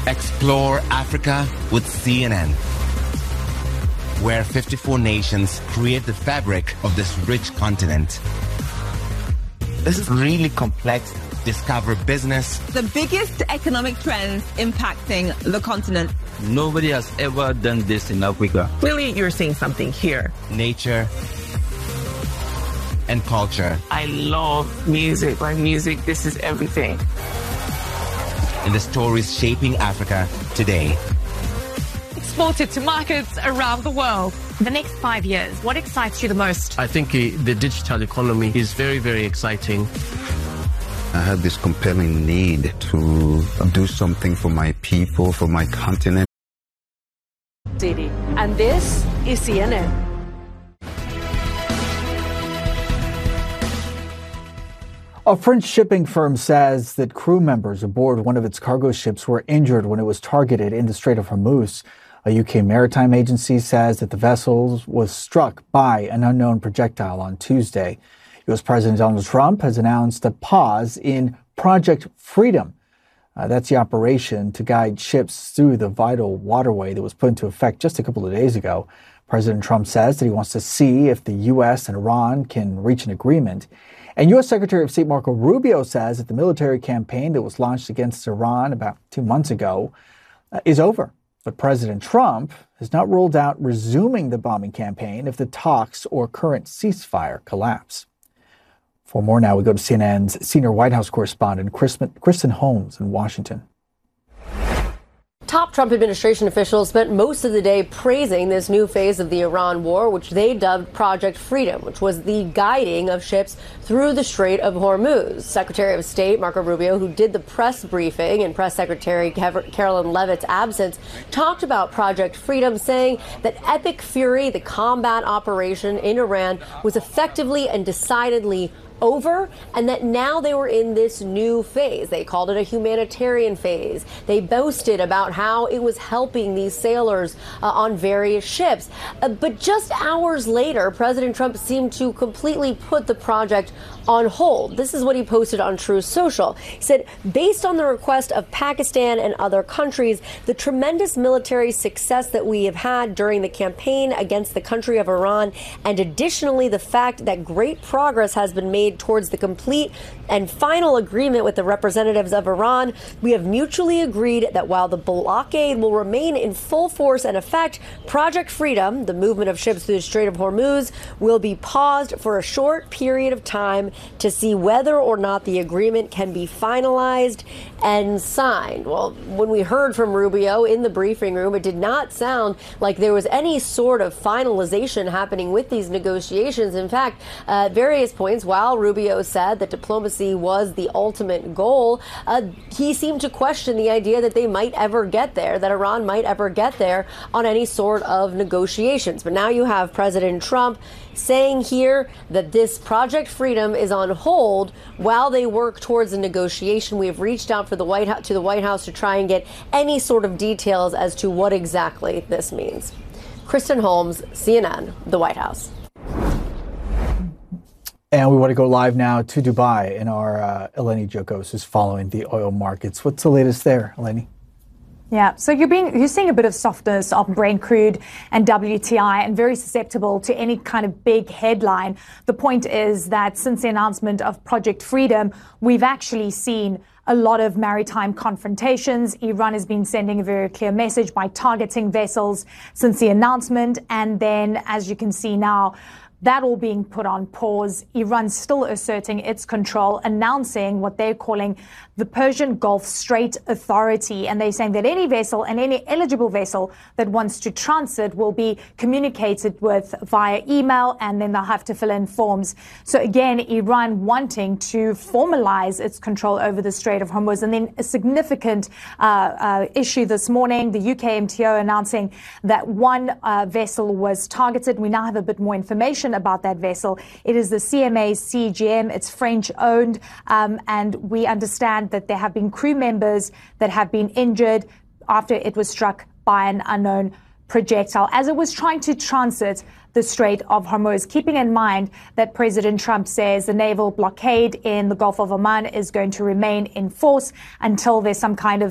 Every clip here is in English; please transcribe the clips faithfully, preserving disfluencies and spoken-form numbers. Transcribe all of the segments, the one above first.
Explore Africa with C N N, where fifty-four nations create the fabric of this rich continent. This is really complex. Discover business. The biggest economic trends impacting the continent. Nobody has ever done this in Africa. Really, you're seeing something here. Nature and culture. I love music. Like music, this is everything. And the stories shaping Africa today. Exported to markets around the world. The next five years, what excites you the most? I think uh, the digital economy is very, very exciting. I had this compelling need to do something for my people, for my continent. City. And this is C N N. A French shipping firm says that crew members aboard one of its cargo ships were injured when it was targeted in the Strait of Hormuz. A U K maritime agency says that the vessel was struck by an unknown projectile on Tuesday. U S President Donald Trump has announced a pause in Project Freedom. Uh, that's the operation to guide ships through the vital waterway that was put into effect just a couple of days ago. President Trump says that he wants to see if the U S and Iran can reach an agreement. And U S Secretary of State Marco Rubio says that the military campaign that was launched against Iran about two months ago uh, is over. But President Trump has not ruled out resuming the bombing campaign if the talks or current ceasefire collapse. For more now, we go to C N N's senior White House correspondent, Kristen Holmes in Washington. Top Trump administration officials spent most of the day praising this new phase of the Iran war, which they dubbed Project Freedom, which was the guiding of ships through the Strait of Hormuz. Secretary of State Marco Rubio, who did the press briefing in Press Secretary Carolyn Leavitt's absence, talked about Project Freedom, saying that Epic Fury, the combat operation in Iran, was effectively and decidedly over, and that now they were in this new phase. They called it a humanitarian phase. They boasted about how it was helping these sailors uh, on various ships. Uh, but just hours later, President Trump seemed to completely put the project on hold. This is what he posted on Truth Social. He said, based on the request of Pakistan and other countries, the tremendous military success that we have had during the campaign against the country of Iran, and additionally the fact that great progress has been made towards the complete and final agreement with the representatives of Iran, we have mutually agreed that while the blockade will remain in full force and effect, Project Freedom, the movement of ships through the Strait of Hormuz, will be paused for a short period of time to see whether or not the agreement can be finalized and signed. Well, when we heard from Rubio in the briefing room, it did not sound like there was any sort of finalization happening with these negotiations. In fact, at various points, while Rubio said that diplomacy was the ultimate goal, uh, he seemed to question the idea that they might ever get there, that Iran might ever get there on any sort of negotiations. But now you have President Trump saying here that this Project Freedom is on hold while they work towards a negotiation. We have reached out for the White House, to the White House to try and get any sort of details as to what exactly this means. Kristen Holmes, C N N, the White House. And we want to go live now to Dubai, and our uh, Eleni Jokos is following the oil markets. What's the latest there, Eleni? Yeah, so you're being you're seeing a bit of softness of Brent crude and W T I, and very susceptible to any kind of big headline. The point is that since the announcement of Project Freedom, we've actually seen a lot of maritime confrontations. Iran has been sending a very clear message by targeting vessels since the announcement, and then, as you can see now, that all being put on pause. Iran still asserting its control, announcing what they're calling the Persian Gulf Strait Authority. And they're saying that any vessel and any eligible vessel that wants to transit will be communicated with via email, and then they'll have to fill in forms. So again, Iran wanting to formalize its control over the Strait of Hormuz. And then a significant uh, uh, issue this morning, the U K M T O announcing that one uh, vessel was targeted. We now have a bit more information about that vessel. It is the C M A C G M. It's French owned, um, and we understand that there have been crew members that have been injured after it was struck by an unknown projectile as it was trying to transit the Strait of Hormuz, keeping in mind that President Trump says the naval blockade in the Gulf of Oman is going to remain in force until there's some kind of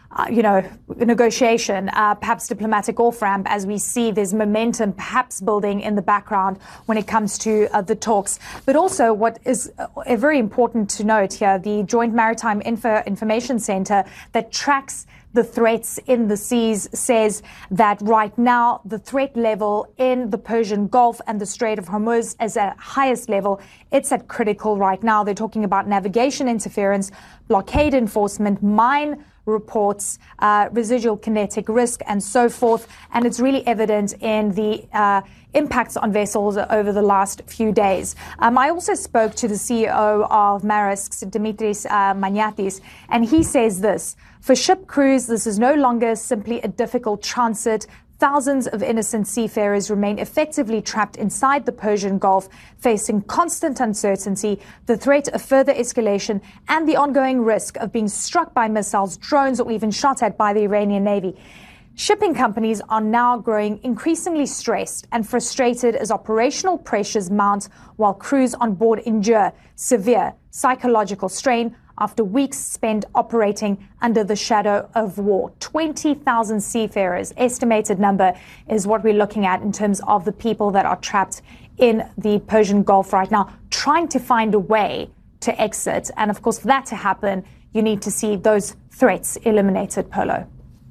Uh, you know, negotiation, uh, perhaps diplomatic off-ramp, as we see there's momentum perhaps building in the background when it comes to uh, the talks. But also what is uh, very important to note here, the Joint Maritime Info Information Center that tracks the threats in the seas says that right now the threat level in the Persian Gulf and the Strait of Hormuz is at highest level. It's at critical right now. They're talking about navigation interference, blockade enforcement, mine reports, uh, residual kinetic risk, and so forth. And it's really evident in the uh, impacts on vessels over the last few days. Um, I also spoke to the C E O of Maersk, Dimitris uh, Maniatis, and he says this: for ship crews, this is no longer simply a difficult transit. Thousands of innocent seafarers remain effectively trapped inside the Persian Gulf, facing constant uncertainty, the threat of further escalation, and the ongoing risk of being struck by missiles, drones, or even shot at by the Iranian Navy. Shipping companies are now growing increasingly stressed and frustrated as operational pressures mount while crews on board endure severe psychological strain after weeks spent operating under the shadow of war. twenty thousand seafarers, estimated number, is what we're looking at in terms of the people that are trapped in the Persian Gulf right now, trying to find a way to exit. And of course, for that to happen, you need to see those threats eliminated, Polo.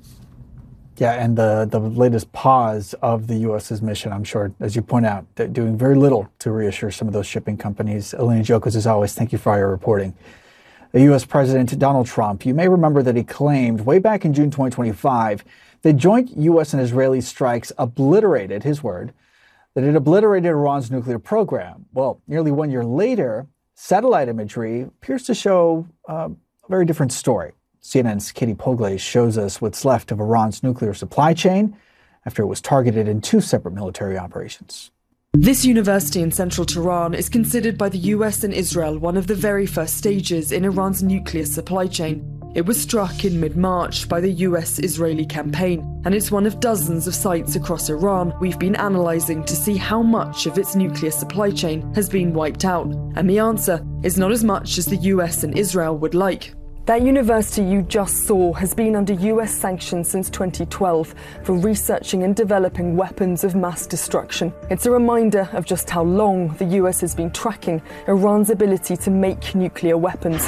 Yeah, and the, the latest pause of the U S's mission, I'm sure, as you point out, they're doing very little to reassure some of those shipping companies. Elena Giokos, as always, thank you for all your reporting. The U S President Donald Trump, you may remember that he claimed way back in June twenty twenty-five that joint U S and Israeli strikes obliterated, his word, that it obliterated Iran's nuclear program. Well, nearly one year later, satellite imagery appears to show uh, a very different story. C N N's Katie Pogley shows us what's left of Iran's nuclear supply chain after it was targeted in two separate military operations. This university in central Tehran is considered by the U S and Israel one of the very first stages in Iran's nuclear supply chain. It was struck in mid-March by the U S-Israeli campaign, and it's one of dozens of sites across Iran we've been analysing to see how much of its nuclear supply chain has been wiped out. And the answer is not as much as the U S and Israel would like. That university you just saw has been under U S sanctions since twenty twelve for researching and developing weapons of mass destruction. It's a reminder of just how long the U S has been tracking Iran's ability to make nuclear weapons.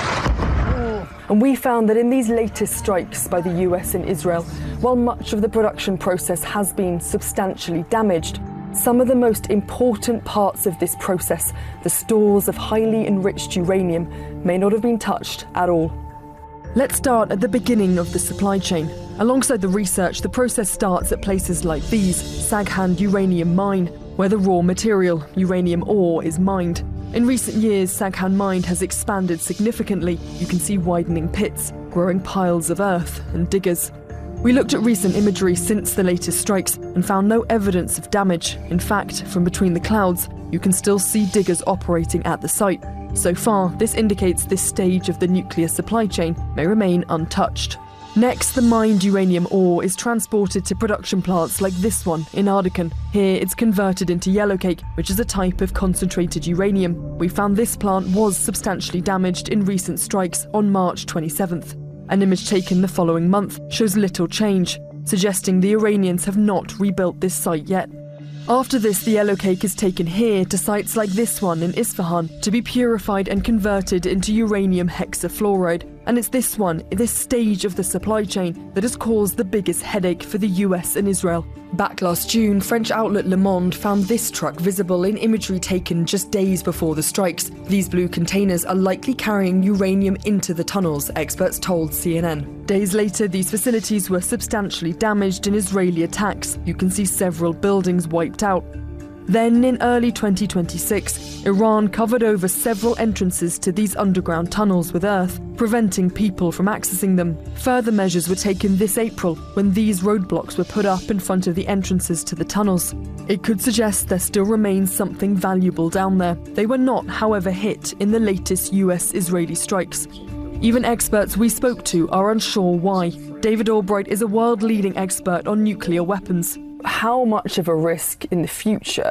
And we found that in these latest strikes by the U S and Israel, while much of the production process has been substantially damaged, some of the most important parts of this process, the stores of highly enriched uranium, may not have been touched at all. Let's start at the beginning of the supply chain. Alongside the research, the process starts at places like these, Saghand Uranium Mine, where the raw material, uranium ore, is mined. In recent years, Saghand Mine has expanded significantly. You can see widening pits, growing piles of earth, and diggers. We looked at recent imagery since the latest strikes and found no evidence of damage. In fact, from between the clouds, you can still see diggers operating at the site. So far, this indicates this stage of the nuclear supply chain may remain untouched. Next, the mined uranium ore is transported to production plants like this one in Ardekan. Here, it's converted into yellowcake, which is a type of concentrated uranium. We found this plant was substantially damaged in recent strikes on March twenty-seventh. An image taken the following month shows little change, suggesting the Iranians have not rebuilt this site yet. After this, the yellowcake is taken here to sites like this one in Isfahan to be purified and converted into uranium hexafluoride. And it's this one, this stage of the supply chain, that has caused the biggest headache for the U S and Israel. Back last June, French outlet Le Monde found this truck visible in imagery taken just days before the strikes. These blue containers are likely carrying uranium into the tunnels, experts told C N N. Days later, these facilities were substantially damaged in Israeli attacks. You can see several buildings wiped out. Then, in early twenty twenty-six, Iran covered over several entrances to these underground tunnels with earth, preventing people from accessing them. Further measures were taken this April when these roadblocks were put up in front of the entrances to the tunnels. It could suggest there still remains something valuable down there. They were not, however, hit in the latest U S-Israeli strikes. Even experts we spoke to are unsure why. David Albright is a world-leading expert on nuclear weapons. How much of a risk in the future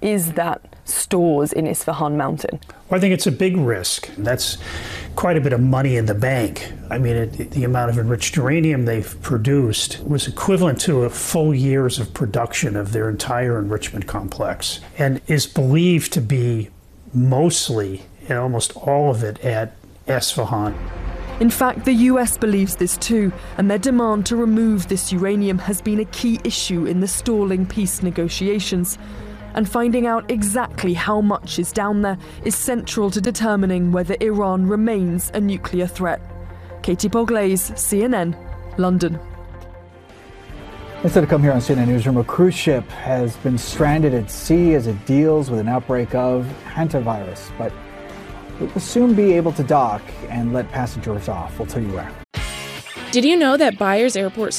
is that stores in Isfahan mountain? Well, I think it's a big risk. That's quite a bit of money in the bank. I mean, it, the amount of enriched uranium they've produced was equivalent to a full years of production of their entire enrichment complex, and is believed to be mostly, and almost all of it, at Isfahan. In fact, the U S believes this too, and their demand to remove this uranium has been a key issue in the stalling peace negotiations. And finding out exactly how much is down there is central to determining whether Iran remains a nuclear threat. Katie Pugliese, C N N, London. Instead of come here on C N N Newsroom, a cruise ship has been stranded at sea as it deals with an outbreak of hantavirus, but it will soon be able to dock and let passengers off. We'll tell you where. Did you know that Byers Airport